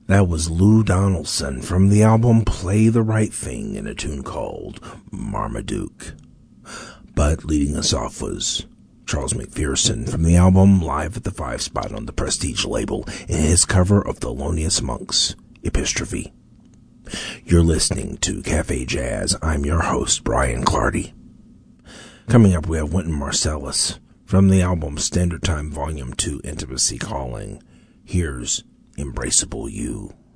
That was Lou Donaldson from the album Play the Right Thing in a tune called Marmaduke. But leading us off was Charles McPherson from the album Live at the 5 Spot on the Prestige label in his cover of Thelonious Monk's Epistrophe. You're listening to Cafe Jazz. I'm your host, Brian Clardy. Coming up, we have Wynton Marsalis from the album Standard Time Volume 2 Intimacy Calling. Here's Embraceable You.